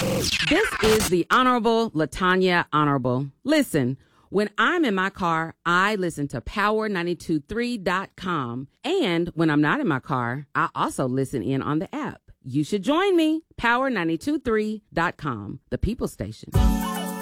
This is the Honorable Latanya Honorable. Listen, when I'm in my car, I listen to Power923.com. And when I'm not in my car, I also listen in on the app. You should join me, Power923.com, the People Station.